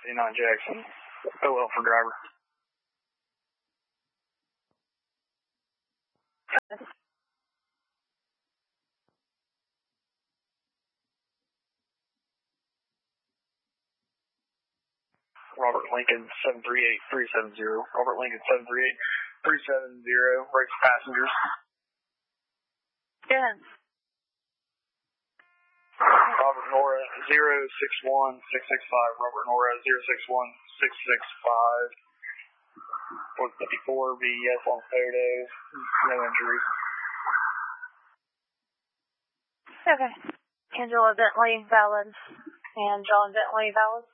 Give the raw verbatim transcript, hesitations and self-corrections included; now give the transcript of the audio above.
C nine Jackson. O L for driver. Robert Lincoln seven three eight three seven zero. Robert Lincoln seven three eight three seven zero. Brakes passengers. Good. Robert Nora zero six one six six five. Robert Nora zero six one six six five. four fifty-four V S on photos. No injuries. Okay. Angela Bentley valid. And John Bentley valid.